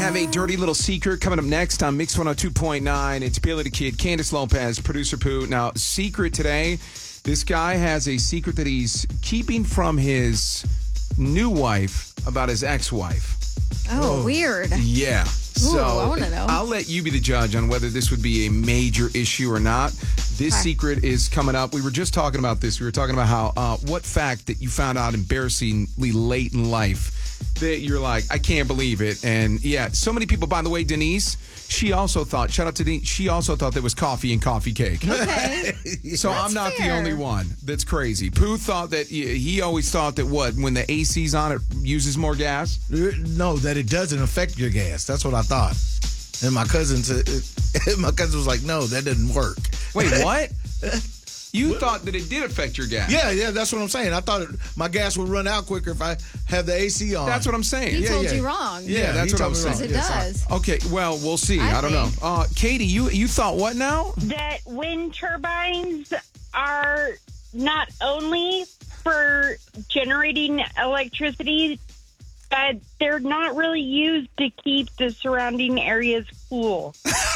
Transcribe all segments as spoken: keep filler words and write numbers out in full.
have a dirty little secret coming up next on Mix one oh two point nine. It's Billy the Kid, Candace Lopez, producer Pooh. Now, secret today, this guy has a secret that he's keeping from his new wife about his ex-wife. Oh, weird. Yeah. Ooh, So I wanna know. I'll let you be the judge on whether this would be a major issue or not. This Okay. secret is coming up. We were just talking about this. We were talking about how uh, what fact that you found out embarrassingly late in life that you're like, I can't believe it. And yeah, so many people, by the way, Denise, she also thought, shout out to Denise, she also thought there was coffee and coffee cake. Okay. So That's I'm not the fair. only one that's crazy. Pooh thought that, he always thought that what, when the A C's on, it uses more gas? No, that it doesn't affect your gas. That's what I thought. And my cousin said, my cousin was like, no, that doesn't work. Wait, what? You thought that it did affect your gas? Yeah, yeah, that's what I'm saying. I thought it, my gas would run out quicker if I have the A C on. That's what I'm saying. He Yeah, told yeah. you wrong. Yeah, that's he what I told was me saying. wrong. It Yeah, does. Okay, well, we'll see. I, I don't know. think. Uh, Katie, you you thought what now? That wind turbines are not only for generating electricity, but they're not really used to keep the surrounding areas cool.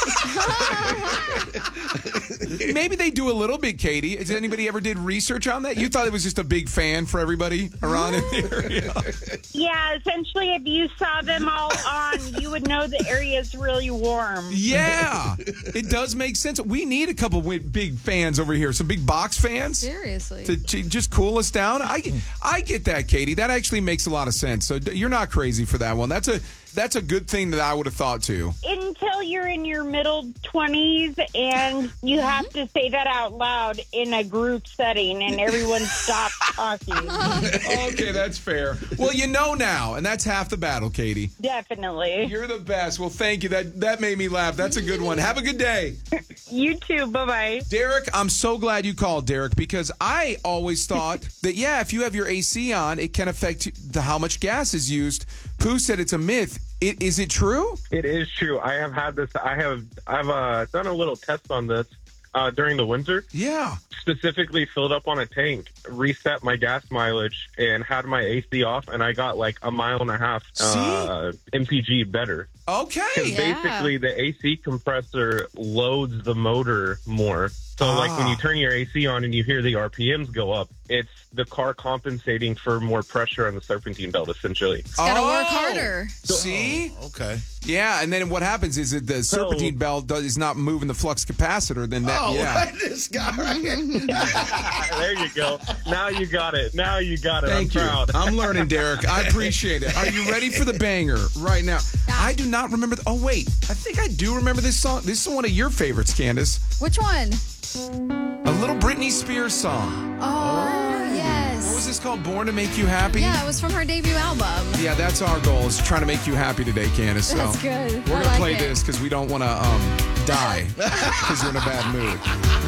Maybe they do a little bit, Katie. Has anybody ever did research on that? You thought it was just a big fan for everybody around in the area? Yeah, essentially, if you saw them all on, you would know the area's really warm. Yeah, it does make sense. We need a couple of big fans over here, some big box fans. Seriously. To, to just cool us down. I, I get that, Katie. That actually makes a lot of sense. So you're not crazy for that one. That's a that's a good thing that I would have thought too. Until you're in your middle twenties and you have to say that out loud in a group setting and everyone stops talking. Okay, that's fair. Well, you know now, and that's half the battle, Katie. Definitely. You're the best. Well, thank you. That that made me laugh. That's a good one. Have a good day. You too. Bye-bye. Derek, I'm so glad you called, Derek, because I always thought that, yeah, if you have your A C on, it can affect the, how much gas is used. Pooh said it's a myth. It, is it true? It is true. I have had this. I have. I've uh, done a little test on this uh, during the winter. Yeah. Specifically, filled up on a tank, reset my gas mileage, and had my A C off, and I got like a mile and a half uh, M P G better. Okay. Because Yeah. basically, the A C compressor loads the motor more. So, like when you turn your A C on and you hear the R P Ms go up, it's the car compensating for more pressure on the serpentine belt, essentially. It's got to work harder. See? Okay. Yeah, and then what happens is that the serpentine belt does, is not moving the flux capacitor. Then that, Oh, yeah. this guy right here. There you go. Now you got it. Now you got it. Thank I'm you. proud. I'm learning, Derek. I appreciate it. Are you ready for the banger right now? I do not remember. The, oh, wait. I think I do remember this song. This is one of your favorites, Candace. Which one? A little Britney Spears song. Oh, yes. What was this called? Born to Make You Happy? Yeah, it was from her debut album. Yeah, that's our goal, is trying to make you happy today, Candace. So That's good. We're I going to like play it. this because we don't want to um, die because you're in a bad mood.